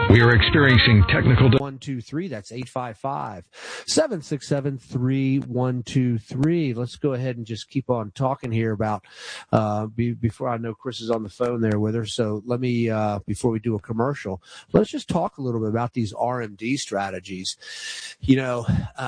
We are experiencing technical 123. That's 855-767-3123. Let's go ahead and just keep on talking here about before I know Chris is on the phone there with her. So let me before we do a commercial, let's just talk a little bit about these RMD strategies. You know,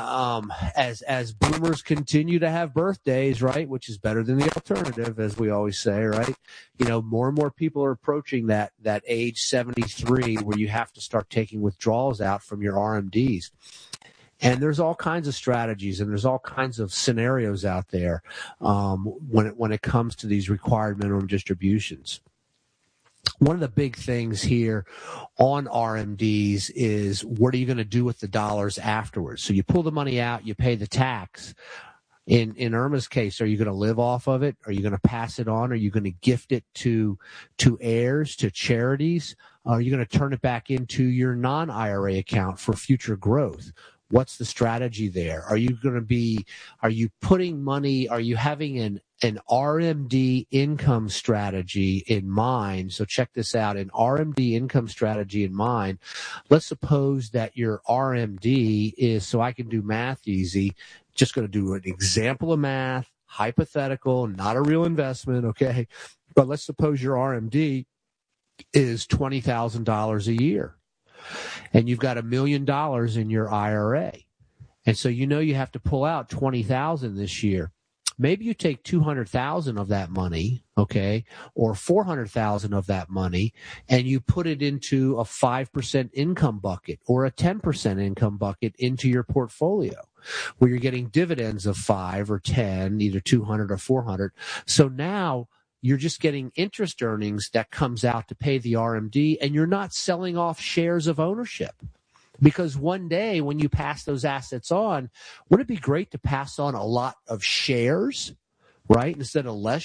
as boomers continue to have birthdays, right, which is better than the alternative, as we always say, right? You know, more and more people are approaching that age 73 where you have to start taking withdrawals out from your RMDs. And there's all kinds of strategies and there's all kinds of scenarios out there when it comes to these required minimum distributions. One of the big things here on RMDs is what are you going to do with the dollars afterwards? So you pull the money out, you pay the tax. In Irma's case, are you going to live off of it? Are you going to pass it on? Are you going to gift it to heirs, to charities? Are you going to turn it back into your non-IRA account for future growth? What's the strategy there? Are you putting money, are you having an RMD income strategy in mind? So check this out, an RMD income strategy in mind. Let's suppose that your RMD is, so I can do math easy, just going to do an example of math, hypothetical, not a real investment, okay? But let's suppose your RMD is $20,000 a year, and you've got $1 million in your IRA. And so you know you have to pull out $20,000 this year. Maybe you take $200,000 of that money, okay, or $400,000 of that money, and you put it into a 5% income bucket or a 10% income bucket into your portfolio, where you're getting dividends of 5 or 10, either 200 or 400. So now you're just getting interest earnings that comes out to pay the RMD, and you're not selling off shares of ownership. Because one day when you pass those assets on, wouldn't it be great to pass on a lot of shares, right, instead of less